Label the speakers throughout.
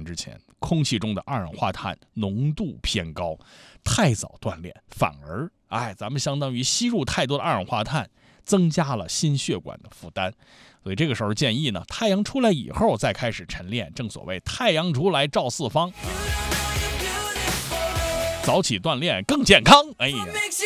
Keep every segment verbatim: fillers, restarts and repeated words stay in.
Speaker 1: 之前，空气中的二氧化碳浓度偏高，太早锻炼反而哎，咱们相当于吸入太多的二氧化碳，增加了心血管的负担。所以这个时候建议呢，太阳出来以后再开始晨练，正所谓太阳出来照四方，早起锻炼更健康。哎呀，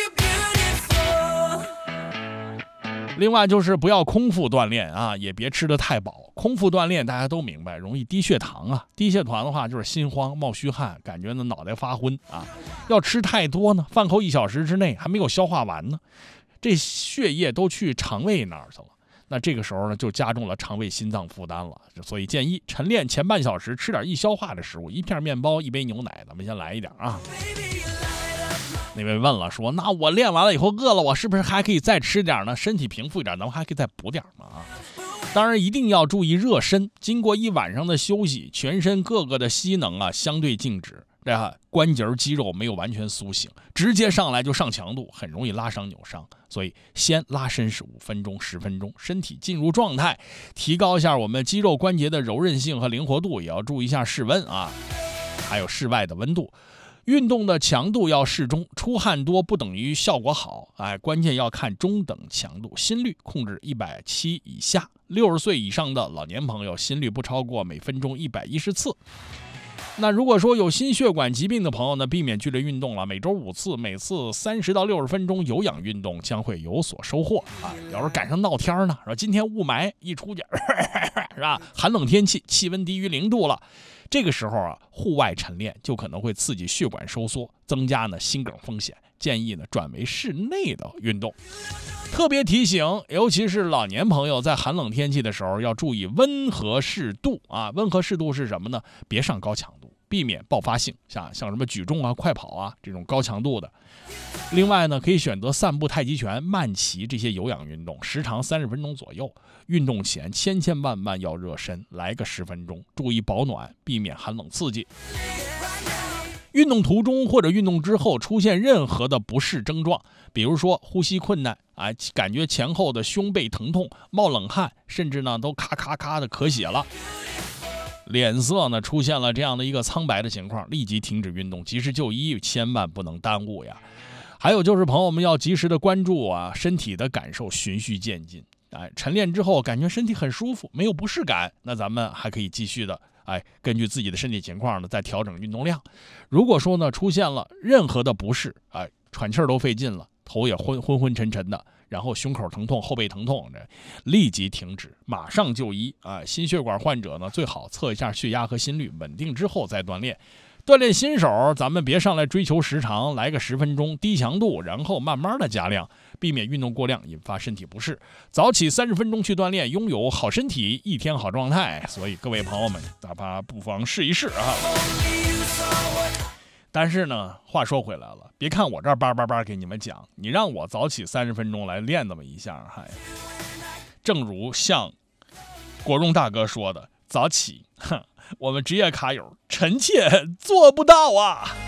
Speaker 1: 另外就是不要空腹锻炼啊，也别吃得太饱。空腹锻炼大家都明白，容易低血糖啊，低血糖的话就是心慌、冒虚汗，感觉呢脑袋发昏啊。要吃太多呢，饭后一小时之内还没有消化完呢，这血液都去肠胃那儿去了。那这个时候呢，就加重了肠胃心脏负担了。所以建议晨练前半小时吃点易消化的食物，一片面包，一杯牛奶，咱们先来一点啊。那位问了，说那我练完了以后饿了，我是不是还可以再吃点呢？身体平复一点，咱们还可以再补点嘛啊。当然一定要注意热身，经过一晚上的休息，全身各个的吸能啊相对静止，这关节肌肉没有完全苏醒，直接上来就上强度，很容易拉伤扭伤。所以先拉伸十五分钟、十分钟，身体进入状态，提高一下我们肌肉关节的柔韧性和灵活度，也要注意一下室温啊，还有室外的温度。运动的强度要适中，出汗多不等于效果好，哎，关键要看中等强度，心率控制一百七以下。六十岁以上的老年朋友，心率不超过每分钟一百一十次。那如果说有心血管疾病的朋友呢，避免剧烈运动了，每周五次，每次三十到六十分钟有氧运动将会有所收获啊。要是赶上闹天呢，说今天雾霾一出去，是吧？寒冷天气，气温低于零度了。这个时候啊，户外晨练就可能会刺激血管收缩，增加呢心梗风险。建议呢转为室内的运动。特别提醒，尤其是老年朋友，在寒冷天气的时候要注意温和适度啊。温和适度是什么呢？别上高强度，避免爆发性，像像什么举重啊、快跑啊这种高强度的。另外呢，可以选择散步、太极拳、慢骑这些有氧运动，时长三十分钟左右。运动前千千万万要热身，来个十分钟，注意保暖，避免寒冷刺激。运动途中或者运动之后出现任何的不适症状，比如说呼吸困难啊，感觉前后的胸背疼痛、冒冷汗，甚至呢都咔咔咔的咳血了，脸色呢出现了这样的一个苍白的情况，立即停止运动，及时就医，千万不能耽误呀。还有就是朋友们要及时的关注啊身体的感受，循序渐进。哎，晨练之后感觉身体很舒服，没有不适感，那咱们还可以继续的哎，根据自己的身体情况呢，再调整运动量。如果说呢出现了任何的不适，哎，喘气儿都费劲了，头也昏昏昏沉沉的，然后胸口疼痛、后背疼痛，立即停止，马上就医啊！心血管患者呢，最好测一下血压和心率，稳定之后再锻炼。锻炼新手，咱们别上来追求时长，来个十分钟，低强度，然后慢慢的加量，避免运动过量引发身体不适。早起三十分钟去锻炼，拥有好身体，一天好状态。所以各位朋友们，哪怕不妨试一试啊。但是呢，话说回来了，别看我这儿叭叭叭给你们讲，你让我早起三十分钟来练这么一下，嗨，正如像国荣大哥说的，早起，哼。我们职业卡友臣妾做不到啊。